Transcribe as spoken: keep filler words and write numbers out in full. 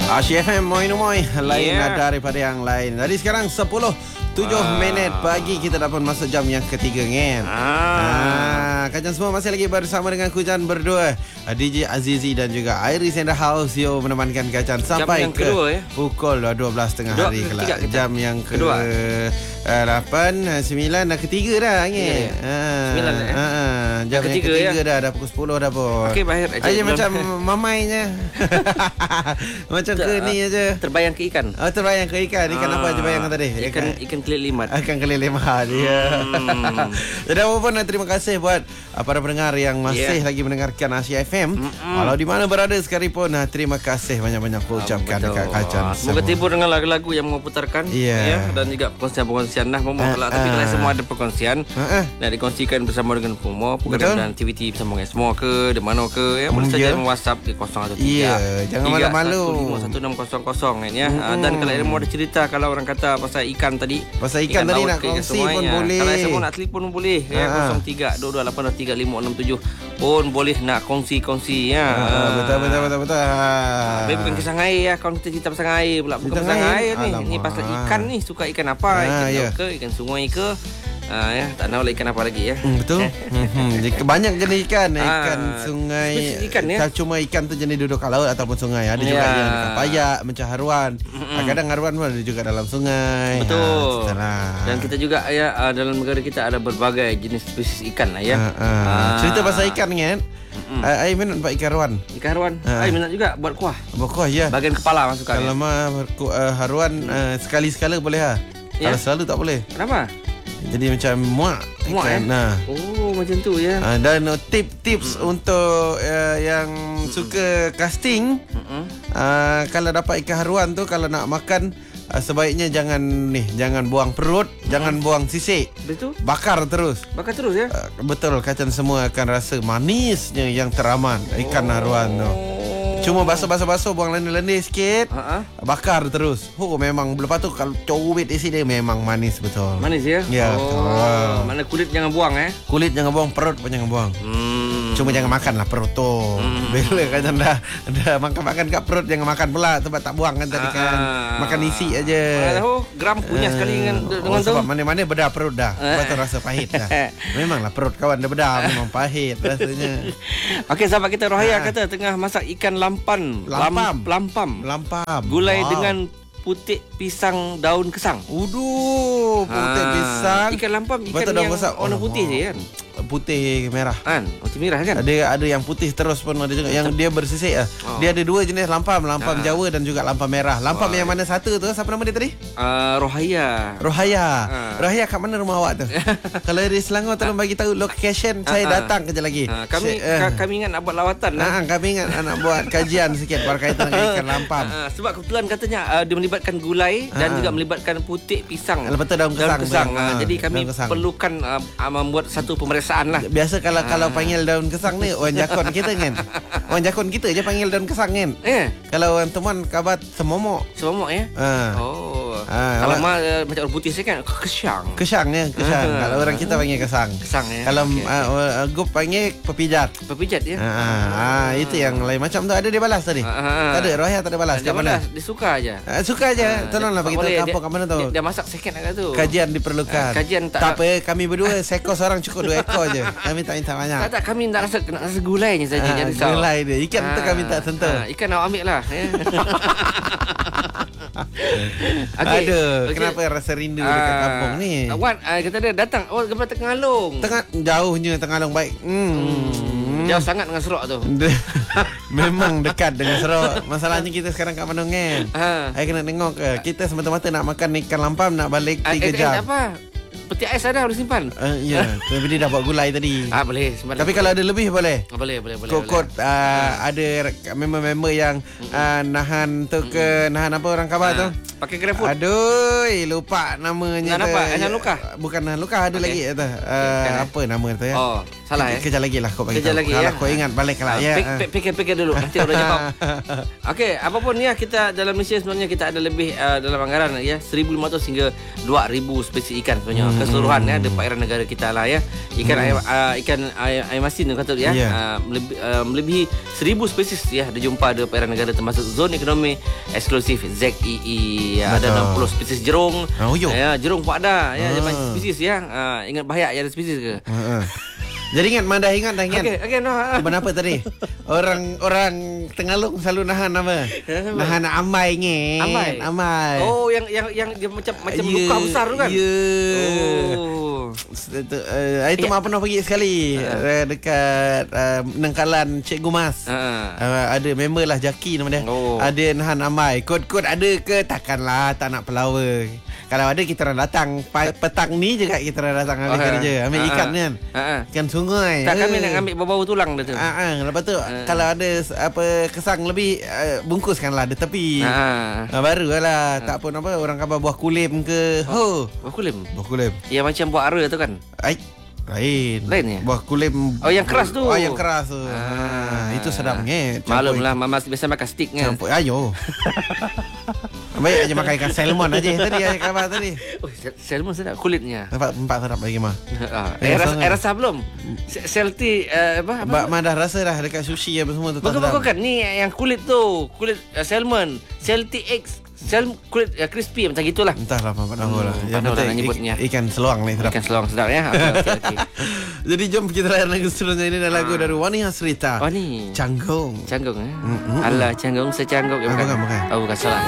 Asyik F M, Moi Moi. Lain Yeah. daripada yang lain. Jadi sekarang sepuluh tujuh Ah. minit pagi. Kita dah pun masuk jam yang ketiga, kan? Ah. Ah, Kajian semua masih lagi bersama dengan Kujan berdua, D J Azizi dan juga Iris in the house. Yo menemankan Kajian sampai yang ke kedua, ya? pukul dua belas tengah Dua hari ke kelak. tiga kita? Jam yang ke Kedua. uh, lapan, sembilan dah ketiga dah, kan? Ya, ya. Ah, Sembilan dah, ya? ah, ah. Jam yang ketiga, ketiga, ya? dah dah pukul sepuluh dah pun. Okey, Bahir. Aja macam mamainya. Macam ke ni aja. Terbayang ke ikan. Oh, terbayang ke ikan. Ikan apa je bayangkan tadi? Ikan ikan kelit limat. Akan keliliman dia. Hmm. Jadi apa pun terima kasih buat uh, para pendengar yang masih Yeah. lagi mendengarkan Asia F M. Mm-mm. Walau di mana berada sekalipun, uh, terima kasih banyak-banyak aku ucapkan Betul. dekat Kacan. Ah, Semoga terhibur dengan lagu-lagu yang mau putarkan. Yeah. Ya, dan juga perkongsian-perkongsian lah Momo Ah, kelak. Tapi ah. kalau semua ada perkongsian Ha-ha. nak dikongsikan bersama dengan Momo, Betul. program dan aktiviti bersama dengan semua ke, di mana ke, ya boleh Mm, saja ya. WhatsApp di kosong satu tiga Ya, jangan malu-malu. tiga satu lima satu enam kosong kosong kan ya. Ah, Dan kalau ada mau ada cerita, kalau orang kata pasal ikan tadi, Pasal ikan tadi laut nak ke, ikan kongsi pun semuanya. boleh. Kalau semua nak telefon pun boleh ya. Ah, ah. kosong tiga dua dua lapan dua tiga lima enam tujuh pun boleh nak kongsi-kongsi ya. Ah, betul betul betul betul. Tapi bukan kisah air ya. Kawan kita cerita pasal air pula. Bukan Cerita pasal air? air ni. Alamak. Ni pasal ikan ni. Suka ikan apa? Ah, Ikan ya. laut ke? Ikan sungai ke? Ah, ya. Tak tahu lah ikan apa lagi ya. Hmm, betul. Hmm, jadi banyak jenis ikan, ikan Ah, sungai. spesies ikan, ya? Tak cuma ikan tu jenis duduk kat laut ataupun sungai. Ada juga Ya. yang dekat payak, macam haruan. Mm-mm. Kadang haruan pun ada juga dalam sungai. Betul. Ha, setelah. Dan kita juga ya ah, dalam negara kita ada berbagai jenis spesies ikan lah ya. Ha, ha. Ah. Cerita pasal ikan kan? Mm-mm. I, I minat buat ikan haruan. Ikan haruan. Ah. Ai minat juga buat kuah. Buat ya. Bahagian kepala masukkan. Kalau Ya. mah berku- uh, haruan uh, sekali-sekala boleh ha. Ya. Kalau selalu tak boleh. Kenapa? Jadi macam muak Muak, ikan. eh? Nah. Oh, macam tu ya. Uh, dan uh, tip-tips untuk uh, yang suka casting, Mm-mm. uh, kalau dapat ikan haruan tu, kalau nak makan uh, sebaiknya jangan ni, jangan buang perut, jangan buang sisik. Betul? Bakar terus. Bakar terus ya. Uh, betul, Kacan semua akan rasa manisnya yang teraman ikan haruan tu. Cuma basuh-basuh-basuh, buang lendir-lendir sikit. Ha ah. Bakar terus. Oh, memang lepas tu kalau cubit isi dia memang manis betul. Manis ya? Ya, Oh, betul. mana kulit jangan buang eh. Kulit jangan buang, perut pun jangan buang. Hmm. Cuma jangan makan lah perut tu. Hmm. Bila kan dah, dah makan-makan kat perut, jangan makan pula. Sebab tak buang kan tadi kan. Ah. Makan isi aja. Mana tahu gram punya Ah. sekali dengan oh, dengan tu. sebab mana-mana bedah perut dah. Ah. Lepas tu rasa pahit dah. Memanglah perut kawan dah bedah, memang pahit rasanya. Okey, sahabat kita Ah. Rohaya kata tengah masak ikan lampan. Lampam. Lam, lampam. Lampam. Gulai Wow. dengan putik pisang daun kesang. Uduh, putih Ah, pisang. Ikan lampam ikan Betul, daun yang kesang. warna Oh, putih wow. je kan. Putih merah. Kan? Putih merah kan? Ada ada yang putih terus pun ada juga yang dia bersisik ah. Oh. Dia ada dua jenis lampam, lampam Ah. Jawa dan juga lampam merah. Lampam Oh, yang mana satu tu? Siapa nama dia tadi? Uh, Rohaya. Rohaya. Ah. Rohaya kat mana rumah awak tu? Kalau di Selangor tolong bagi tahu location, saya Ah, ah. datang kejap lagi. Uh, kami Saya, eh, ka- kami ingat nak buat lawatan lah. ah, kami ingat nak buat kajian sikit berkaitan dengan ikan lampam. Uh, sebab kebetulan katanya uh, dia melibatkan gulai dan Ah. juga melibatkan putik pisang. Lepas tu daun kesang. kesang. Ah, Uh, jadi kami daun kesang. perlukan uh, uh, membuat satu pemeriksaan lah. Biasa kalau Ah. kalau panggil daun kesang ni orang jakun kita kan. Orang jakun kita je panggil daun kesang kan. Eh, Kalau orang teman kabat semomok. semomok ya? Ah. Oh. Ah, Kalau awak- mah uh, macam orang putih saya kan kesang. Kesang ya, kesang. Ah. Kalau orang kita panggil kesang. Kesang ya. Kalau Okey, uh, uh, Gup panggil pepijat. Pepijat ya. Ah, ah, ah, itu yang lain macam tu. Ada dia balas tadi. Ah, ah. Tak ada, Rohaya tak ada balas. Dia Kat mana? balas, dia suka aja. Ah, suka aja. Tolonglah bagi tahu Boleh, kampung dia- kat mana tu. Dia, dia masak second agak tu. Kajian diperlukan. Ah, kajian tak- tak apa, kami berdua seekor seorang cukup dua ekor je. Kami tak minta banyak. Tak tak kami nak rasa nak rasa gulainya saja. Ah, Jangan risau. gulai dia. Ikan tu Ah, kami tak sentuh. ah, ikan awak ambil lah ya. Aduh, okey. kenapa rasa rindu dekat Ah, kampung ni? Wan, ah, kata dia datang. Oh, gambar Tengalong. Tengah jauhnya Tengalong baik. Hmm. Jauh sangat dengan Serok tu. Memang dekat dengan Serok. Masalahnya kita sekarang kat Bandung kan. Ha. Saya kena tengok ke. Kita semata-mata nak makan ikan lampam nak balik Ah, tiga eh, eh, jam. tak apa. Peti ais ada boleh simpan. Uh, ya, tapi dia dah buat gulai tadi. Ah, boleh simpan. Tapi kalau ada lebih boleh. Ah, boleh boleh boleh. Kod-kod boleh. uh, ada member-member yang uh, nahan tu ke nahan apa orang khabar tu? Pakai GrabFood. Aduh, lupa namanya. Nak apa? Hanya Luka? Bukan Hanya Luka, ada Okay. lagi tu. Uh, kan, apa nama tu ya? Oh, salah ya. Kejap lagi lah kau bagi Kejap tahu. lagi Kalau ya. kau ingat balik lah ya. Fikir-fikir dulu nanti orang jawab. Okey, apapun ya, kita dalam Malaysia sebenarnya kita ada lebih uh, dalam anggaran ya seribu lima ratus hingga dua ribu spesies ikan sebenarnya. Hmm. Keseluruhan ya di perairan negara kita lah ya. Ikan hmm. air, uh, ikan air, air masin kata ya. Yeah. Uh, melebihi, uh, melebihi seribu spesies ya dijumpa di perairan negara termasuk zon ekonomi eksklusif Z E E. Ya, ada enam puluh spesies jerung. Oh, ya, jerung pun ada ya, uh. macam spesies ya. Uh, ingat bahaya ya ada spesies ke? Uh-uh. Jadi ingat Manda ingat dah ingat. Okey, okey no. Cuba apa tadi? Orang orang Tengalung selalu nahan apa? Nahan amai ngin. Amai. Amai. Oh, yang yang yang dia macam macam yeah, luka besar tu kan? Ya. Yeah. Oh. Itu, uh, itu yeah. pernah pergi sekali uh. dekat uh, Nengkalan Cikgu Mas. Uh. Uh, ada member lah Jaki nama dia. Oh. Ada nahan amai. Kod-kod ada ke? Takkanlah tak nak pelawa. Kalau ada kita orang datang petang ni juga kita orang datang ambil uh. kerja, ambil uh. ikan kan. Uh. Ikan sungai. Tak, kami nak ambil bau-bau tulang dia tu. Ha ah, lepas tu uh. kalau ada apa kesang lebih uh, bungkuskanlah di tepi. Ha. Uh, barulah uh. tak pun apa orang khabar buah kulim ke. Oh, ho. Buah kulim. Buah kulim. Ya macam buah ara tu kan. Ai. Lain. Lain ya? Buah kulim. Oh yang keras tu. Oh yang keras tu. Ah. Ha, itu sedap nget. Maklumlah mama biasa makan stick kan. Campur ayo. Baik aja makan ikan salmon aja tadi aja khabar tadi. Oh, salmon sedap kulitnya. Empat empat sedap lagi mah. Ah, eh, rasa, eh, rasa belum? Salty uh, apa? Mbak mah dah rasa dah dekat sushi apa semua tu. Bagus-bagus kan ni yang kulit tu, kulit uh, salmon, salty eggs. Sel kulit ya, crispy macam gitulah. Entahlah apa tahu lah. Yang penting nyebutnya ikan seluang ni sedap. Ikan seluang sedap ya. Okay, okay, okay. Jadi jom kita layan lagu seterusnya ini adalah lagu dari Wani Hasrita. Wani. Canggung. Canggung eh. Mm-hmm. Alah canggung secanggung. Ah, bukan bukan. Oh bukan salah.